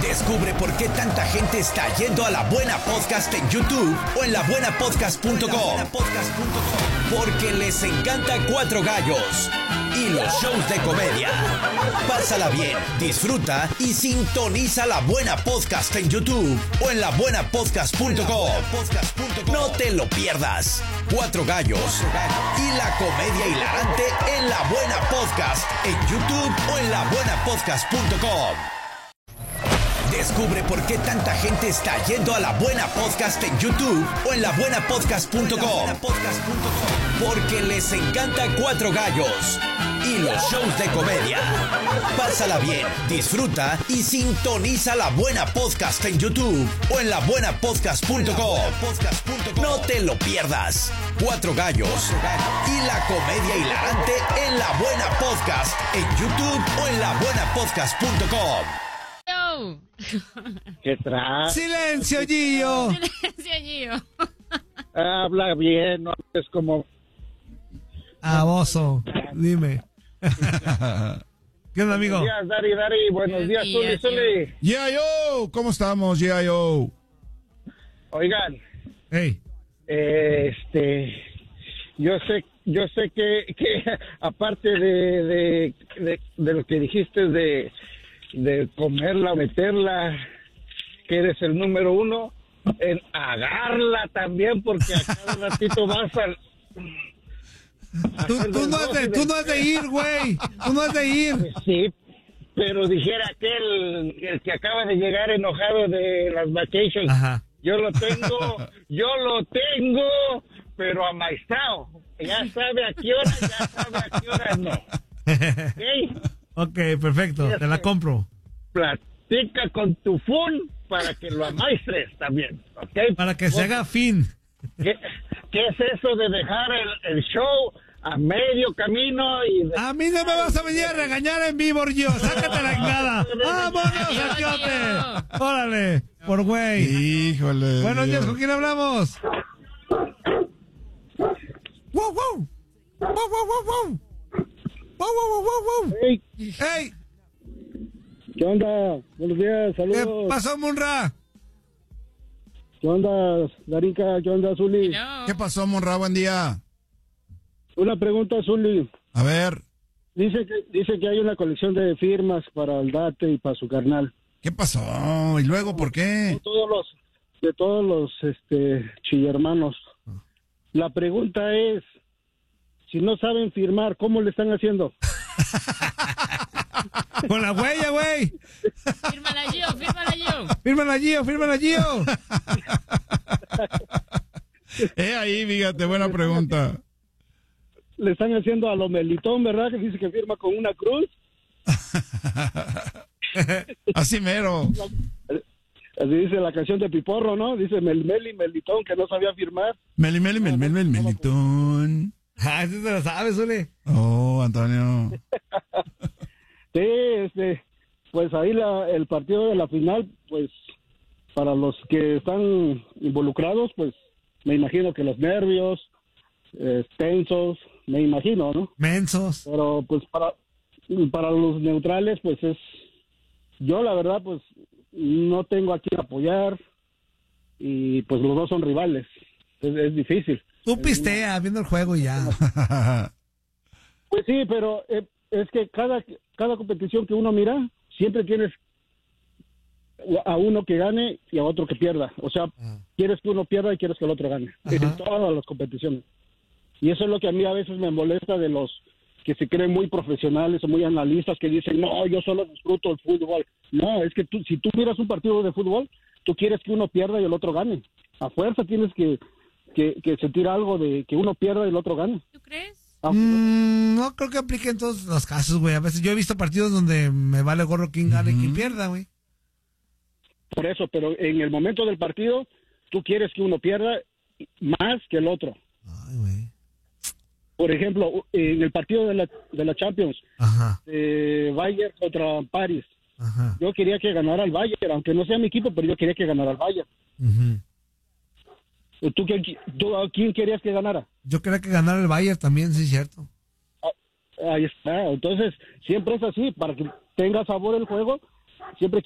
Descubre por qué tanta gente está yendo a La Buena Podcast en YouTube o en labuenapodcast.com. Porque les encanta Cuatro Gallos y los shows de comedia. Pásala bien, disfruta y sintoniza La Buena Podcast en YouTube o en labuenapodcast.com. No te lo pierdas. Cuatro Gallos y la comedia hilarante en La Buena Podcast en YouTube o en labuenapodcast.com. Descubre por qué tanta gente está yendo a La Buena Podcast en YouTube o en labuenapodcast.com. Porque les encanta Cuatro Gallos y los shows de comedia. Pásala bien, disfruta y sintoniza La Buena Podcast en YouTube o en labuenapodcast.com. No te lo pierdas. Cuatro Gallos y la comedia hilarante en La Buena Podcast en YouTube o en labuenapodcast.com. ¿Qué traes? ¡Silencio, Gio! Silencio, Gio. Habla bien, no es como... Aboso, dime. ¿Qué onda, amigo? Buenos días, Dari. Buenos días, Zuli. G.I.O. ¿Cómo estamos, G.I.O.? Oigan, Hey. yo sé que aparte de lo que dijiste de comerla o meterla, que eres el número uno, en agarrarla también, porque a cada ratito vas al... Tú no has de ir, güey. Tú no has de ir. Sí, pero dijera el que acaba de llegar enojado de las vacations. Ajá. Yo lo tengo, pero amaestrado. Ya sabe a qué hora no. ¿Okay? Ok, perfecto, te la compro. Platica con tu fun para que lo amaestres también, ¿ok? Para que se haga fin. ¿Qué es eso de dejar el show a medio camino? A mí no me vas a venir a regañar en vivo, Gio. Sácate la engada. ¡Vámonos, Achiote! ¡Órale! Por güey. Híjole. Buenos días, ¿con quién hablamos? ¡Wow, wow! ¡Wow, wow, wow, wow! ¡Wow, wow, wow, wow! ¡Hey! ¡Hey! ¿Qué onda? Buenos días, saludos. ¿Qué pasó, Munra? ¿Qué onda, Darinka? ¿Qué onda, Zuli? ¿Qué pasó, Monra? Buen día. Una pregunta, Zuli. A ver. Dice que hay una colección de firmas para el Date y para su carnal. ¿Qué pasó? ¿Y luego por qué? De todos los chillermanos. La pregunta es, si no saben firmar, ¿cómo le están haciendo? Con la huella, güey. Fírmala, Gio. Fírmala, Gio. Ahí, fíjate, buena pregunta. Le están haciendo a lo Melitón, ¿verdad? Que dice que firma con una cruz. Así mero. Así dice la canción de Piporro, ¿no? Dice Melitón, que no sabía firmar. Melitón. Eso se lo sabes, Zuli. Oh, Antonio. Sí, pues ahí el partido de la final, pues para los que están involucrados, pues me imagino que los nervios, tensos, me imagino, ¿no? Mensos. Pero pues para los neutrales, pues yo la verdad, pues no tengo a quién apoyar y pues los dos son rivales, es difícil. Tú pistea viendo el juego y ya. Pues sí, pero es que cada competición que uno mira, siempre tienes a uno que gane y a otro que pierda. O sea, quieres que uno pierda y quieres que el otro gane. En todas las competiciones. Y eso es lo que a mí a veces me molesta de los que se creen muy profesionales o muy analistas que dicen, no, yo solo disfruto el fútbol. No, es que si tú miras un partido de fútbol, tú quieres que uno pierda y el otro gane. A fuerza tienes que sentir algo de que uno pierda y el otro gane. ¿Tú crees? No creo que aplique en todos los casos, güey. A veces yo he visto partidos donde me vale gorro quién gane y quién pierda, güey. Por eso, pero en el momento del partido, tú quieres que uno pierda más que el otro. Ay, güey. Por ejemplo, en el partido de la Champions, Bayern contra París, yo quería que ganara el Bayern, aunque no sea mi equipo, pero yo quería que ganara el Bayern. ¿Tú a quién querías que ganara? Yo quería que ganara el Bayern también, sí, cierto. Ahí está. Entonces, siempre es así, para que tenga sabor el juego, siempre